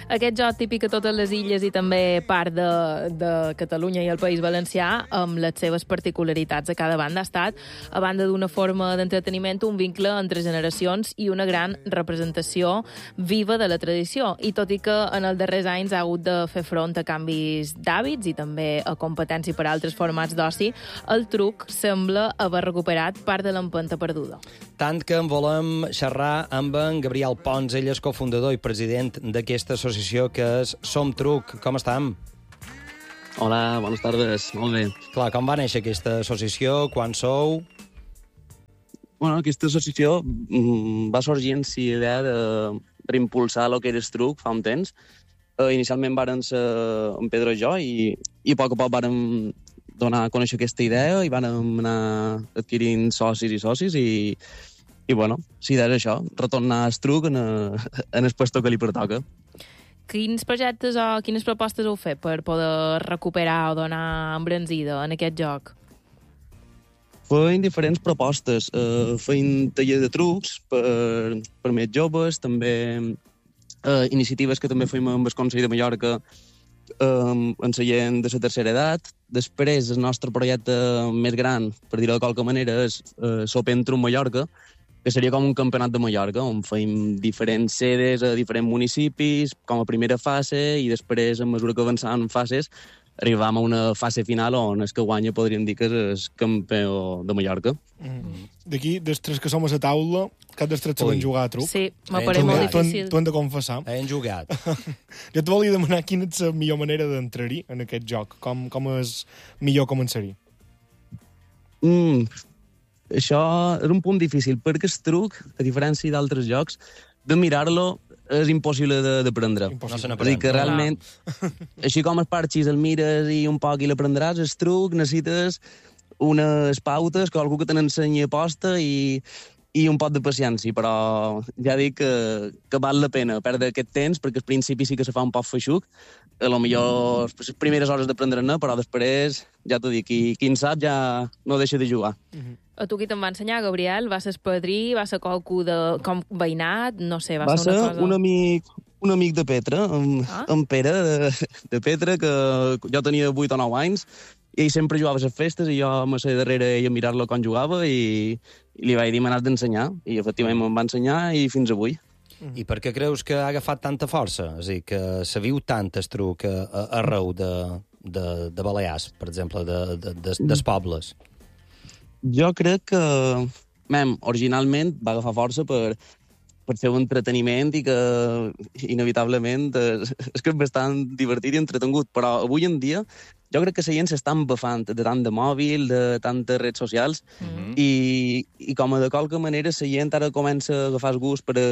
Aquest joc típic a totes les illes i també part de Catalunya i el País Valencià, amb les seves particularitats a cada banda, ha estat, a banda d'una forma d'entreteniment, un vincle entre generacions i una gran representació viva de la tradició. I tot i que en els darrers anys ha hagut de fer front a canvis d'hàbits i també a competència per a altres formats d'oci, el truc sembla haver recuperat part de l'empenta perduda. Tant que en volem xerrar amb en Gabriel Pons, ell és cofundador i president d'aquesta associació que és Som Truc. Com estem? Hola, bones tardes. Molt bé. Clar, com va néixer aquesta associació? Quan sou? Bueno, aquesta associació va sorgir en si idea per impulsar el que era el truc fa un temps. Inicialment varen ser en Pedro i jo i a poc donar a conèixer aquesta idea i vàrem anar adquirint socis i bueno, si és això, retornar al truc en el puesto que li pertoca. Quins projectes o quines propostes heu fet per poder recuperar o donar embranzida en aquest joc? Feien diferents propostes. Feien taller de trucs per més joves, també iniciatives que també fèiem amb el Consell de Mallorca ensenyant de la tercera edat. Després, el nostre projecte més gran, per dir-ho de qualque manera, és Sopent Truc Mallorca, que seria com un campionat de Mallorca, on fèiem diferents sedes a diferents municipis, com a primera fase, i després, a mesura que avançàvem en fases, arribàvem a una fase final on el que guanya podríem dir que és campió de Mallorca. D'aquí, dels tres que som a la taula, cap dels tres sabem jugar a truc. Sí, m'apareix molt difícil. T'ho hem de confessar. Hem jugat. Jo et volia demanar quina és la millor manera d'entrar-hi en aquest joc. Com és millor començar-hi? Això és un punt difícil, perquè el truc, a diferència d'altres jocs, de mirar-lo és impossible d'aprendre. No se n'aprèn. És a dir, que realment, així com els parxis el mires i un poc i l'aprendràs, el truc necessites unes pautes, que algú que te n'ensenyi a posta i un pot de paciència, però ja dic que val la pena perdre aquest temps, perquè al principi sí que se fa un poc feixuc, a lo millor les primeres hores d'aprendre-ne, però després, ja t'ho dic, qui en sap ja no deixa de jugar. A tu qui te'n va ensenyar, Gabriel? Va ser padrí? Va ser qualcú com veïnat? No sé, va ser una cosa... un amic de Petra, en Pere, de Petra, que jo tenia 8 o 9 anys, i ell sempre jugava a les festes, i jo me sé darrere ell a mirar-lo com jugava, i li vaig dir m'ha d'ensenyar, i efectivament me'n va ensenyar, i fins avui. I per què creus que ha agafat tanta força? És a dir, que se viu tant el truc arreu de Balears, per exemple, dels pobles? Jo crec que, originalment va agafar força per ser un entreteniment i que, inevitablement, és que és bastant divertit i entretengut, però avui en dia jo crec que la gent s'està embafant de tant de mòbil, de tantes redes socials, i com a de qualque manera la gent ara comença a agafar el gust per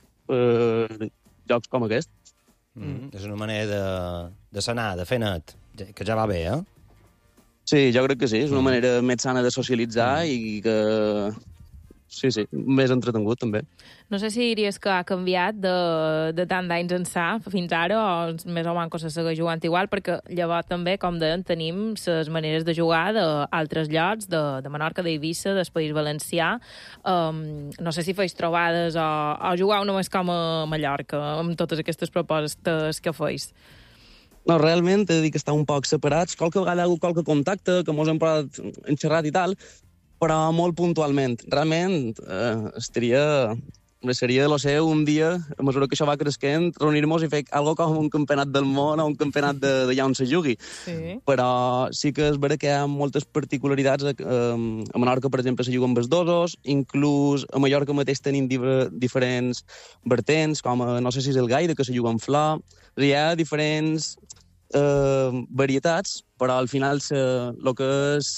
jocs com aquest. És una manera de sanar, de fer net, que ja va bé, eh? Sí, jo crec que sí. És una manera més sana de socialitzar i que... Sí, més entretengut, també. No sé si diries que ha canviat de tant d'anys ençà fins ara, o més o menys se segueix jugant igual, perquè llavors també, com deien, tenim les maneres de jugar d'altres llocs, de Menorca, d'Eivissa, del País Valencià. No sé si feis trobades o jugar només com a Mallorca, amb totes aquestes propostes que feis. No, realment, he de dir que estan un poc separats. Qualque vegada hi ha hagut qualque contacte, que mos hem posat en xerrat i tal, però molt puntualment. Realment, seria de lo seu un dia, a mesura que això va creixent, reunir-nos i fer alguna cosa com un campionat del món o un campionat d'allà on se jugui. Sí. Però sí que és vera que hi ha moltes particularitats. A Menorca, per exemple, se juguen amb els dosos, inclús a Mallorca mateix tenim diferents vertents, com no sé si és el gaire, que se juga amb flor. Hi ha diferents varietats, però al final el que és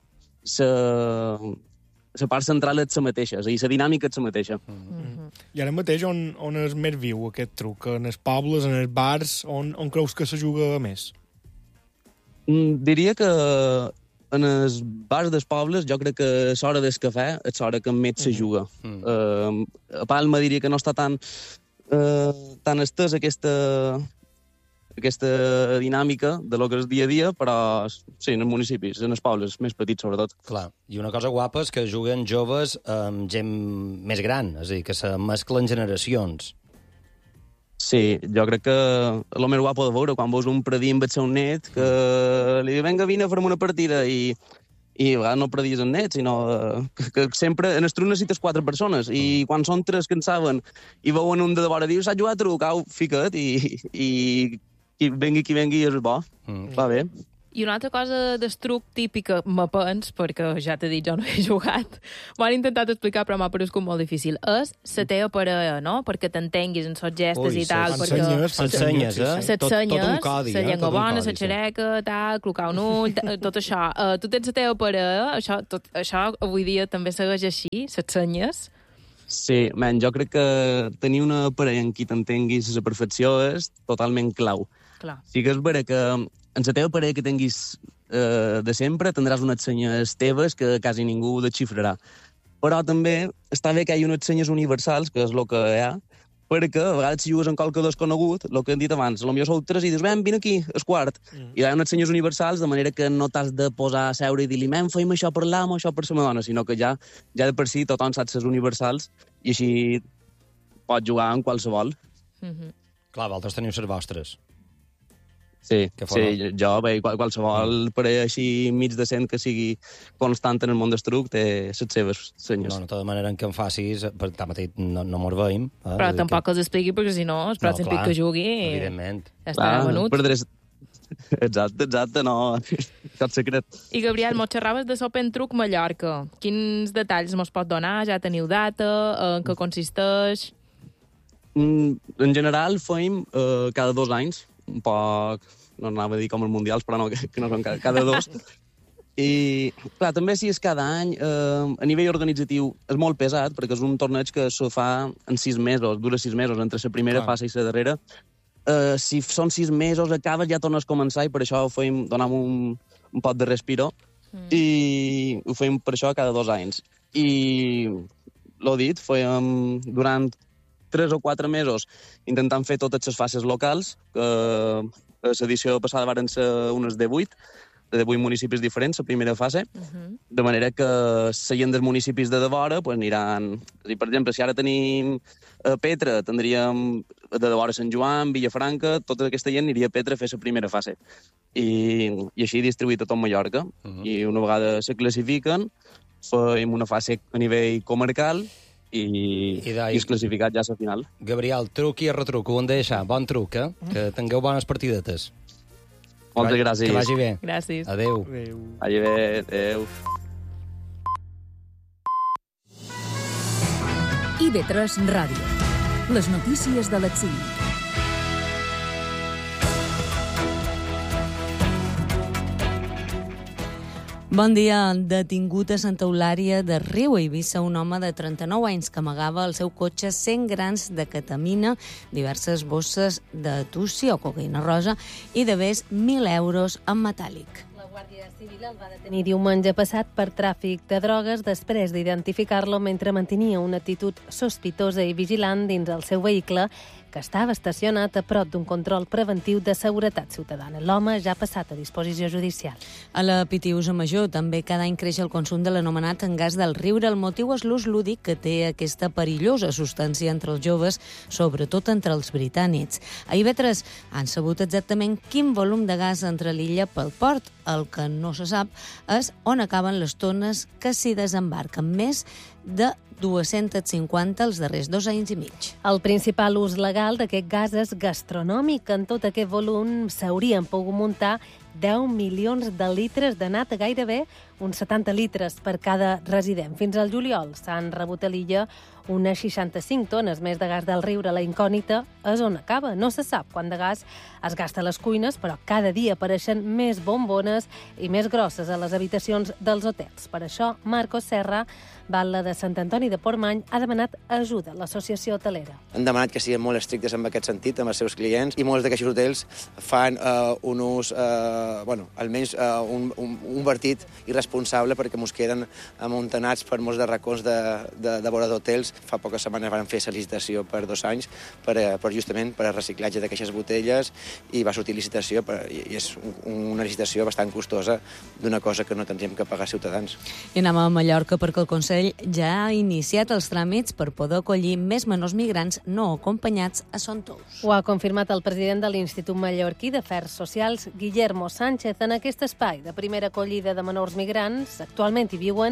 la part central és la mateixa, és a dir, la dinàmica és la mateixa. I ara mateix on és més viu aquest truc? En els pobles, en els bars, on creus que se juga més? Diria que en els bars dels pobles jo crec que a l'hora del cafè és l'hora que més se juga. A Palma diria que no està tan estès aquesta dinàmica de lo que és dia a dia, però sí, en els municipis, en els pobles més petits, sobretot. Clar, i una cosa guapa és que juguen joves amb gent més gran, és a dir, que se mesclen generacions. Sí, jo crec que és el més guapo de veure, quan veus un predí amb el seu net, que li diu, vinga, vine, farem una partida, i a vegades no predis el net, sinó que sempre en el truc necessites 4 persones, i quan són 3 que en saben i veuen un de vora, diu, s'ha jugat truc, au, fica't, i vengui qui vengui és bo. Va bé. I una altra cosa d'estruc típica, me pens, perquè ja t'he dit, jo no he jugat, m'ho han intentat explicar, però m'ha parescut molt difícil, és la teva parella, no? Perquè t'entenguis en sos gestes i tal. S'ensenyes, Tot un codi. La llengua bona, la xereca, tal, clocar un ull, tot això. Tu tens la teva parella, això avui dia també segueix així, s'ensenyes? Sí, jo crec que tenir una parella en qui t'entenguis a la perfecció és totalment clau. Clar. Sí que és vera que en la teva parella que tinguis de sempre tindràs unes senyes teves que quasi ningú desxifrarà. Però també està bé que hi ha unes senyes universals, que és el que hi ha, perquè a vegades si jugues en qualque desconegut, el que hem dit abans, potser sou 3 i dius, vine aquí, és quart. I hi ha unes senyes universals, de manera que no t'has de posar a seure i dir-li, fem això per l'amo, això per la dona, sinó que ja de per si tothom sap les universals i així pots jugar en qualsevol. Clar, vosaltres teniu les vostres. Sí, jo, qualsevol parella així mig decent que sigui constant en el món del truc té les seves senyes. No, de tota manera que em facis, per tant mateix no mos veiem. Però tampoc els expliqui, perquè si no, el pròxim pic que jugui... Evidentment. Ja estarà venut. Perdràs... Exacte, no... Cap secret. I, Gabriel, mos xerraves de Sopa en Truc Mallorca. Quins detalls mos pot donar? Ja teniu data? En què consisteix? En general, fem cada 2 anys, un poc, no anava a dir com els mundials, però no, que no són cada 2. I, clar, també si és cada any, a nivell organitzatiu és molt pesat, perquè és un torneig que se fa en 6 mesos, dura 6 mesos, entre la primera fase i la darrera. Si són 6 mesos, acabes, ja tornes a començar, i per això ho fem, donem un pot de respiro, i ho fem per això cada 2 anys. I, l'ho dit, fem durant 3 o 4 mesos intentant fer totes les fases locals, que l'edició passada varen ser unes de 8 municipis diferents, la primera fase, de manera que la gent dels municipis de vora aniran... Per exemple, si ara tenim Petra, tindríem de vora Sant Joan, Villafranca, tota aquesta gent aniria a Petra a fer la primera fase. I així distribuït a tot Mallorca. I una vegada se classifiquen, fem una fase a nivell comarcal, i és classificat ja a la final. Gabriel, truc i retruc, ho hem de deixar. Bon truc, eh? Que tingueu bones partidetes. Moltes gràcies. Que vagi bé. Gràcies. Adéu. Vagi bé, adéu. IB3 Ràdio. Les notícies de l'exili. Bon dia. Detingut a Santa Eulària de Riu, a Eivissa, un home de 39 anys que amagava al seu cotxe 100 grans de ketamina, diverses bosses de tussi o cocaïna rosa i de més 1.000 euros en metàl·lic. La Guàrdia Civil el va detenir diumenge passat per tràfic de drogues després d'identificar-lo mentre mantenia una actitud sospitosa i vigilant dins el seu vehicle que estava estacionat a prop d'un control preventiu de seguretat ciutadana. L'home ja ha passat a disposició judicial. A la Pitiusa Major també cada any creix el consum de l'anomenat gas del riure. El motiu és l'ús lúdic que té aquesta perillosa substància entre els joves, sobretot entre els britànics. A IB3 han sabut exactament quin volum de gas entra a l'illa pel port. El que no se sap és on acaben les tones que s'hi desembarquen, més de 250 els darrers 2 anys i mig. El principal ús legal d'aquest gas és gastronòmic. En tot aquest volum s'haurien pogut muntar 10 milions de litres de nata, gairebé uns 70 litres per cada resident. Fins al juliol s'han rebut a l'illa unes 65 tones més de gas del riure. La incògnita és on acaba. No se sap quant de gas es gasta a les cuines, però cada dia apareixen més bombones i més grosses a les habitacions dels hotels. Per això, Marcos Serra, batlle de Sant Antoni de Portmany, ha demanat ajuda a l'associació hotelera. Han demanat que siguin molt estrictes en aquest sentit amb els seus clients i molts d'aquests hotels fan un ús, almenys un vertit irresponsable perquè ens queden amuntanats per molts de racons de vora d'hotels fa poques setmanes van fer la licitació per 2 anys justament per a reciclatge d'aquestes botelles i va sortir licitació i és una licitació bastant costosa d'una cosa que no tindríem que pagar ciutadans. I anem a Mallorca perquè el Consell ja ha iniciat els tràmits per poder acollir més menors migrants no acompanyats a Son Tous. Ho ha confirmat el president de l'Institut Mallorquí d'Afers Socials, Guillermo Sánchez, en aquest espai de primera acollida de menors migrants. Actualment hi viuen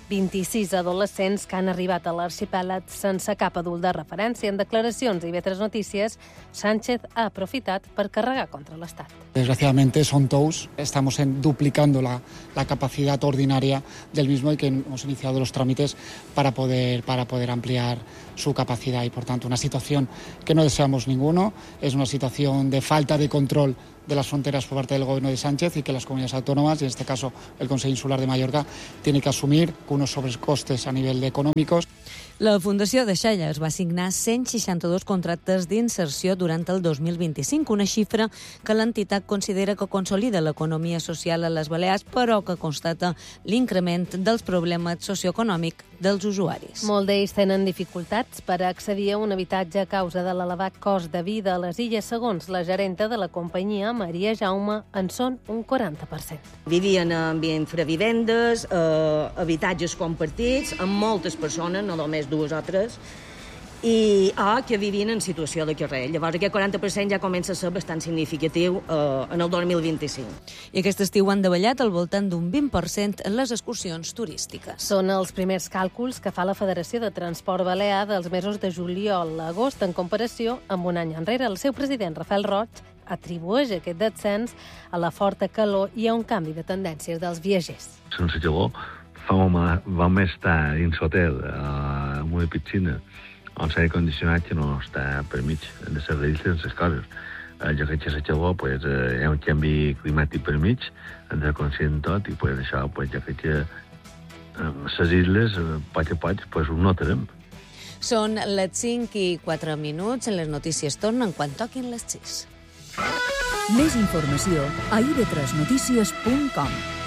26 adolescents que han arribat a l'arxipèlag sense cap adult de referència. En declaracions i Vetres Notícies, Sánchez ha aprofitat per carregar contra l'Estat. Desgraciadamente, Son Tous estamos duplicando la capacidad ordinaria del mismo y que hemos iniciado los trámites para poder ampliar su capacidad y, por tanto, una situación que no deseamos ninguno. Es una situación de falta de control de las fronteras por parte del gobierno de Sánchez y que las comunidades autónomas, y en este caso el Consell Insular de Mallorca, tiene que asumir unos sobrecostes a nivel de económicos. La Fundació de Xalles va signar 162 contractes d'inserció durant el 2025, una xifra que l'entitat considera que consolida l'economia social a les Balears, però que constata l'increment dels problemes socioeconòmics dels usuaris. Molts d'ells tenen dificultats per accedir a un habitatge a causa de l'elevat cost de vida a les illes. Segons la gerenta de la companyia, Maria Jaume, en són un 40%. Vivien en infravivendes, habitatges compartits, amb moltes persones, no només 2 o 3, i que vivien en situació de carrer. Llavors aquest 40% ja comença a ser bastant significatiu en el 2025. I aquest estiu han davallat al voltant d'un 20% en les excursions turístiques. Són els primers càlculs que fa la Federació de Transport Balear dels mesos de juliol a agost en comparació amb un any enrere. El seu president, Rafael Roig, atribueix aquest descens a la forta calor i a un canvi de tendències dels viatgers. Sense gelor vam estar dins l'hotel amb una piscina on l'aire condicionat que no està permís de serveis sense coses. Jo crec que la gelor hi ha un canvi climàtic per mig, hem de conscient tot i això jo crec que les illes, a poc, ho notarem. Són les 5:04. Les notícies tornen quan toquin les 6. Més informació a ib3notícies.com.